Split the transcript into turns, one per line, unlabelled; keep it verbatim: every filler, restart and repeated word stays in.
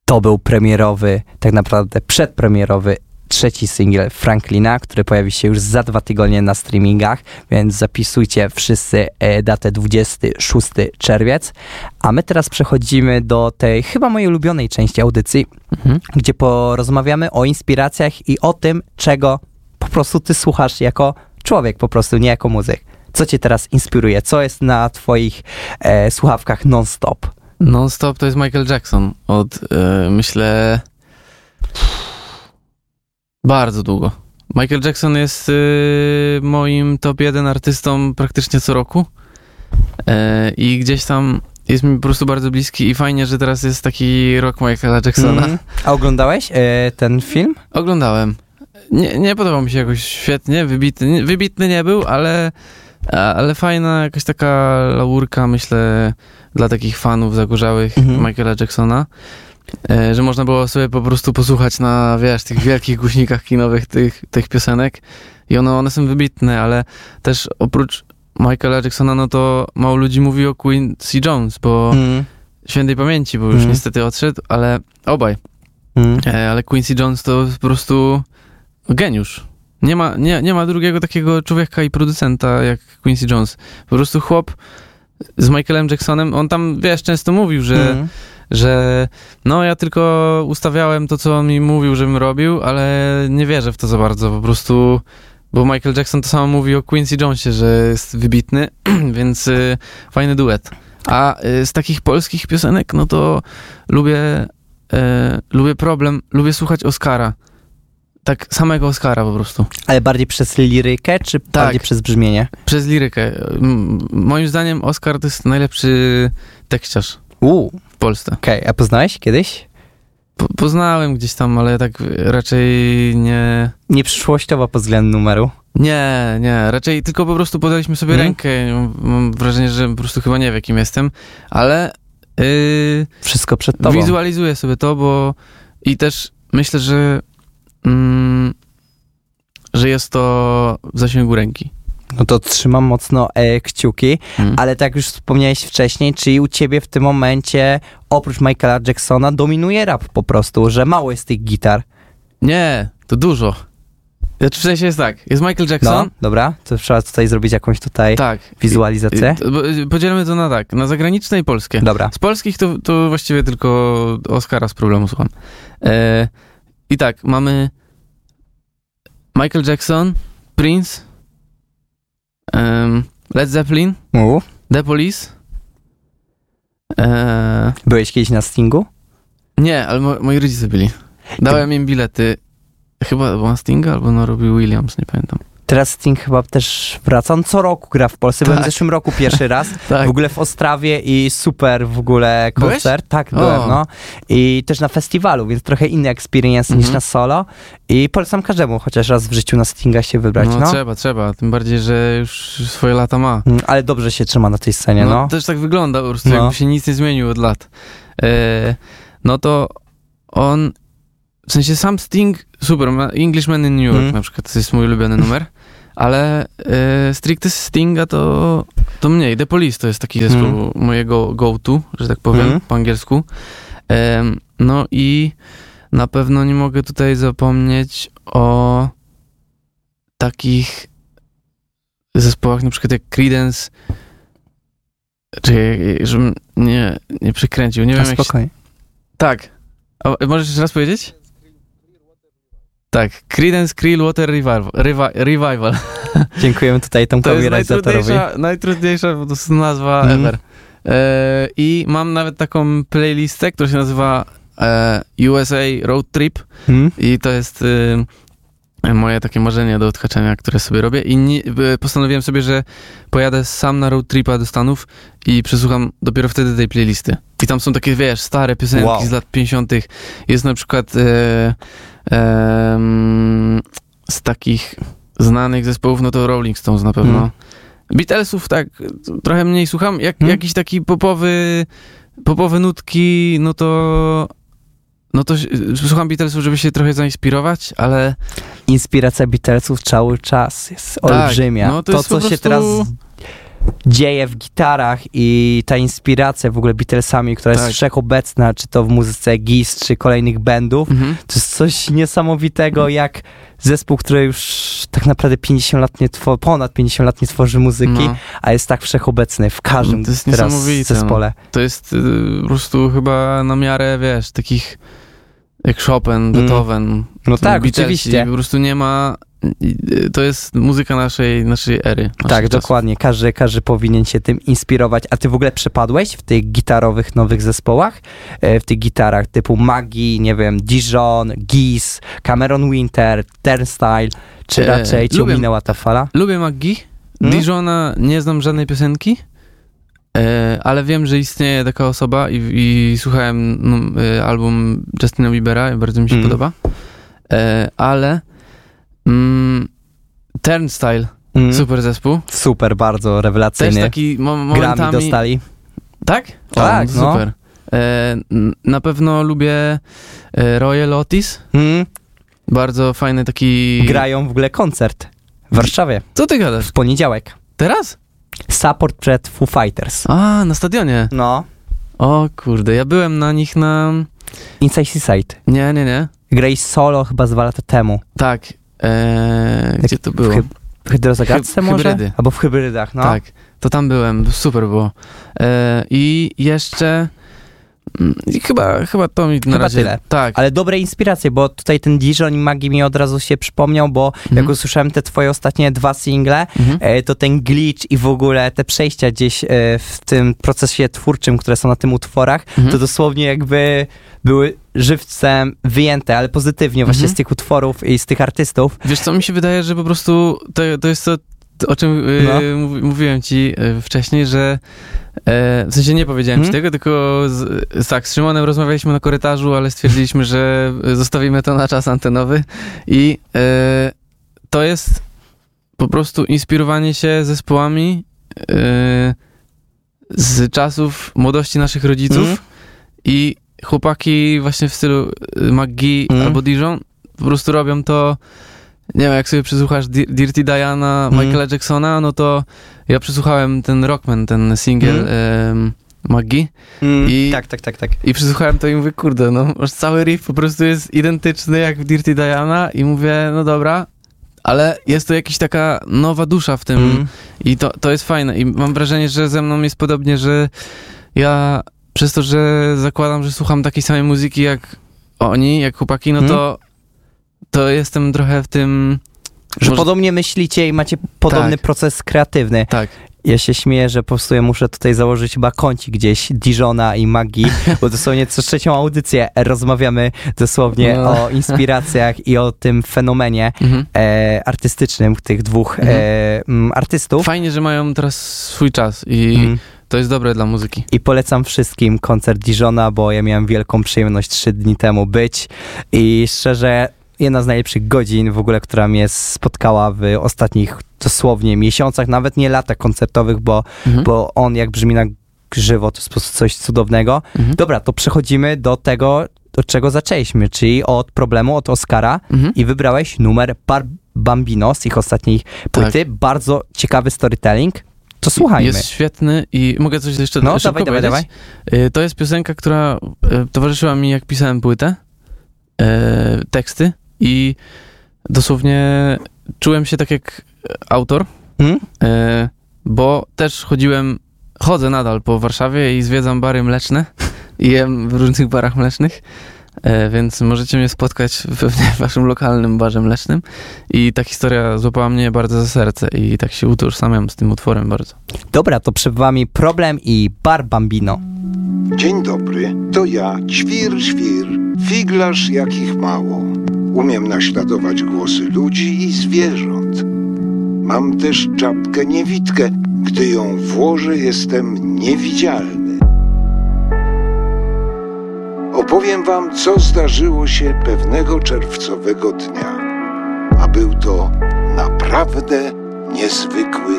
To był premierowy, tak naprawdę przedpremierowy trzeci singiel Franklina, który pojawi się już za dwa tygodnie na streamingach, więc zapisujcie wszyscy e, datę dwudziestego szóstego czerwiec. A my teraz przechodzimy do tej chyba mojej ulubionej części audycji, mhm. gdzie porozmawiamy o inspiracjach i o tym, czego po prostu ty słuchasz jako człowiek, po prostu nie jako muzyk. Co cię teraz inspiruje? Co jest na twoich e, słuchawkach non-stop?
Non-stop to jest Michael Jackson. Od, e, myślę... Bardzo długo. Michael Jackson jest y, moim top jeden artystą praktycznie co roku e, i gdzieś tam jest mi po prostu bardzo bliski i fajnie, że teraz jest taki rok Michaela Jacksona. Mm.
A oglądałeś e, ten film?
Oglądałem. Nie, nie podobał mi się jakoś świetnie, wybitny, wybitny nie był, ale, ale fajna jakaś taka laurka, myślę, dla takich fanów zagorzałych mm-hmm. Michaela Jacksona. Że można było sobie po prostu posłuchać na, wiesz, tych wielkich głośnikach kinowych tych, tych piosenek i one, one są wybitne, ale też oprócz Michaela Jacksona, no to mało ludzi mówi o Quincy Jones, bo mm. świętej pamięci, bo już mm. niestety odszedł, ale obaj. Mm. Ale Quincy Jones to po prostu geniusz. Nie ma, nie, nie ma drugiego takiego człowieka i producenta jak Quincy Jones. Po prostu chłop z Michaelem Jacksonem, on tam, wiesz, często mówił, że mm. że no ja tylko ustawiałem to, co on mi mówił, żebym robił, ale nie wierzę w to za bardzo, po prostu, bo Michael Jackson to samo mówi o Quincy Jonesie, że jest wybitny, więc y, fajny duet. A y, z takich polskich piosenek, no to lubię y, lubię Problem, lubię słuchać Oskara. Tak, samego Oskara po prostu.
Ale bardziej przez lirykę, czy tak, bardziej przez brzmienie?
Przez lirykę. M- moim zdaniem Oskar to jest najlepszy tekściarz.
Uuu.
W Polsce.
Okej, okay. A poznałeś kiedyś?
Po, poznałem gdzieś tam, ale tak raczej nie...
Nie przyszłościowo pod względem numeru?
Nie, nie, raczej tylko po prostu podaliśmy sobie hmm? rękę. Mam wrażenie, że po prostu chyba nie wie, kim jestem, ale... Yy,
Wszystko przed tobą.
Wizualizuję sobie to, bo i też myślę, że mm, że jest to w zasięgu ręki.
No to trzymam mocno e, kciuki, hmm. ale tak już wspomniałeś wcześniej, czyli u ciebie w tym momencie oprócz Michaela Jacksona dominuje rap po prostu, że mało jest tych gitar.
Nie, to dużo. W sensie jest tak, jest Michael Jackson.
No, dobra, to trzeba tutaj zrobić jakąś tutaj tak. wizualizację.
Podzielmy to na tak, na zagraniczne i polskie.
Dobra.
Z polskich to, to właściwie tylko Oskara z Problemu słucham. E, I tak, mamy Michael Jackson, Prince, um, Led Zeppelin,
U.
The Police. E,
Byłeś kiedyś na Stingu?
Nie, ale mo- moi rodzice byli. Dałem im bilety. Chyba było na Stinga albo na Robbie Williams, nie pamiętam.
Teraz Sting chyba też wraca. On co roku gra w Polsce. Tak. Byłem w zeszłym roku pierwszy raz. Tak. W ogóle w Ostrawie i super w ogóle koncert. Byłeś? Tak, byłem, o. no. I też na festiwalu, więc trochę inny experience mhm. niż na solo. I polecam każdemu chociaż raz w życiu na Stinga się wybrać.
No,
no.
trzeba, trzeba. Tym bardziej, że już swoje lata ma.
Ale dobrze się trzyma na tej scenie, no.
no. Też tak wygląda po prostu,
no.
jakby się nic nie zmienił od lat. E, no to on... W sensie sam Sting, super, Englishman in New York mm. na przykład, to jest mój ulubiony numer, ale e, stricte Stinga to, to mniej. The Police to jest taki zespół mm. mojego go-to, że tak powiem, mm. po angielsku. E, no i na pewno nie mogę tutaj zapomnieć o takich zespołach, na przykład jak Creedence, czy żebym nie, nie przekręcił, nie
A
wiem
spokojnie.
jak... Tak. A możesz jeszcze raz powiedzieć? Tak, Creedence Clearwater Revival. Revi- Revival.
Dziękujemy tutaj Tomkowi realizatorowi.
To jest najtrudniejsza, najtrudniejsza po prostu nazwa mm. ever. E, I mam nawet taką playlistę, która się nazywa e, U S A Road Trip mm. i to jest e, moje takie marzenie do odhaczenia, które sobie robię i nie, postanowiłem sobie, że pojadę sam na road tripa do Stanów i przesłucham dopiero wtedy tej playlisty. I tam są takie, wiesz, stare piosenki wow. z lat pięćdziesiątych. Jest na przykład e, e, z takich znanych zespołów, no to Rolling Stones na pewno. Hmm. Beatlesów tak trochę mniej słucham. Jak, hmm. Jakiś taki popowy, popowe nutki, no to no to słucham Beatlesów, żeby się trochę zainspirować, ale...
Inspiracja Beatlesów cały czas jest
tak,
olbrzymia.
No to,
to
jest
co
po
się
prostu...
teraz dzieje w gitarach i ta inspiracja w ogóle Beatlesami, która
Tak.
jest wszechobecna, czy to w muzyce Gees, czy kolejnych bandów,
Mhm.
to jest coś niesamowitego, jak zespół, który już tak naprawdę pięćdziesiąt lat nie tworzy, ponad pięćdziesiąt lat nie tworzy muzyki,
No.
a jest tak wszechobecny w każdym
To jest
teraz
niesamowite,
zespole.
To jest y, po prostu chyba na miarę, wiesz, takich jak Chopin, Beethoven.
No tak,
Beatlesi.
oczywiście.
Po prostu nie ma... y, To jest muzyka naszej, naszej ery. naszych
Tak,
czasów.
dokładnie. Każdy, każdy powinien się tym inspirować. A ty w ogóle przepadłeś w tych gitarowych nowych zespołach? E, W tych gitarach typu Maggie, nie wiem, Dijon, Gees, Cameron Winter, Turnstile, czy
E,
raczej cię
lubię-
ominęła ta fala?
Lubię Maggie.
Hmm?
Dijona nie znam żadnej piosenki, e, ale wiem, że istnieje taka osoba i, i słuchałem no, e, album Justina Biebera i bardzo mi się
Mm.
podoba. E, ale mm, Turnstile,
Mm.
super zespół.
Super, bardzo
Też
rewelacyjny.
taki mo-
Grami
momentami...
dostali.
Tak? O,
Tak, no.
super. E, n- na pewno lubię e, Royal Otis.
Mm.
Bardzo fajny taki...
Grają w ogóle koncert w Warszawie
Co ty gadasz?
w poniedziałek.
Teraz?
Support przed Foo Fighters.
A, na stadionie.
No.
O kurde, ja byłem na nich na...
Inside Seaside.
Nie, nie, nie.
Grali solo chyba z dwa lata temu.
Tak. Eee, gdzie to było?
W, hyb- w Hydrozagadce
Hyb-
może?
hybrydy.
Albo w hybrydach, no.
Tak, to tam byłem, super było. Eee, I jeszcze... mm, I chyba, chyba to mi na
Chyba
razie...
tyle.
Tak.
Ale dobre inspiracje, bo tutaj ten Dijon i Maggie mi od razu się przypomniał, bo
Mhm.
jak usłyszałem te twoje ostatnie dwa single,
Mhm.
e, to ten glitch i w ogóle te przejścia gdzieś e, w tym procesie twórczym, które są na tym utworach,
Mhm.
to dosłownie jakby były żywcem wyjęte, ale pozytywnie właśnie
Mhm.
z tych utworów i z tych artystów.
Wiesz co, mi się wydaje, że po prostu to, to jest to, o czym y,
No.
mów, mówiłem ci y, wcześniej, że e, w sensie nie powiedziałem
Mhm.
ci tego, tylko z, z, tak, z Szymonem rozmawialiśmy na korytarzu, ale stwierdziliśmy, że zostawimy to na czas antenowy i e, to jest po prostu inspirowanie się zespołami e, z czasów młodości naszych rodziców
Mhm.
i chłopaki właśnie w stylu y, McGee
Mhm.
albo Dijon po prostu robią to. Nie wiem, jak sobie przysłuchasz Di- Dirty Diana,
Mhm.
Michaela Jacksona, no to ja przysłuchałem ten Rockman, ten singiel
Mhm.
em, McGee
Mm,
I-
tak, tak, tak, tak.
i przysłuchałem to i mówię, kurde, no masz cały riff po prostu jest identyczny jak w Dirty Diana i mówię, no dobra, ale jest to jakaś taka nowa dusza w tym
Mm.
i to, to jest fajne i mam wrażenie, że ze mną jest podobnie, że ja przez to, że zakładam, że słucham takiej samej muzyki jak oni, jak chłopaki, no
Mhm.
to to jestem trochę w tym...
Że
może-
podobnie myślicie i macie podobny
Tak.
proces kreatywny.
Tak.
Ja się śmieję, że po prostu ja muszę tutaj założyć chyba kącik gdzieś Dijona i Magii, bo dosłownie co trzecią audycję rozmawiamy dosłownie
No.
o inspiracjach i o tym fenomenie
Mhm.
e, artystycznym tych dwóch
Mhm.
e, m, artystów.
Fajnie, że mają teraz swój czas i
Mm.
to jest dobre dla muzyki.
I polecam wszystkim koncert Dijona, bo ja miałem wielką przyjemność trzy dni temu być i szczerze jedna z najlepszych godzin w ogóle, która mnie spotkała w ostatnich dosłownie miesiącach, nawet nie latach koncertowych, bo,
Mhm.
bo on jak brzmi na żywo, to jest po prostu coś cudownego.
Mhm.
Dobra, to przechodzimy do tego, od czego zaczęliśmy, czyli od problemu, od Oscara
Mhm.
i wybrałeś numer Bar Bambino z ich ostatniej płyty. Bardzo ciekawy storytelling. To słuchajmy.
Jest świetny i mogę coś jeszcze
No,
szybko
dawaj, dawaj,
powiedzieć? Y, To jest piosenka, która y, towarzyszyła mi, jak pisałem płytę, y, teksty i dosłownie czułem się tak jak autor,
Hmm?
y, bo też chodziłem, chodzę nadal po Warszawie i zwiedzam bary mleczne i jem w różnych barach mlecznych, y, więc możecie mnie spotkać pewnie w waszym lokalnym barze mlecznym i ta historia złapała mnie bardzo za serce i tak się utożsamiam z tym utworem bardzo.
Dobra, to przed wami Problem i Bar Bambino.
Dzień dobry, to ja, Ćwir, Świr, figlarz jakich mało. Umiem naśladować głosy ludzi i zwierząt. Mam też czapkę niewidkę, gdy ją włożę, jestem niewidzialny. Opowiem wam, co zdarzyło się pewnego czerwcowego dnia, a był to naprawdę niezwykły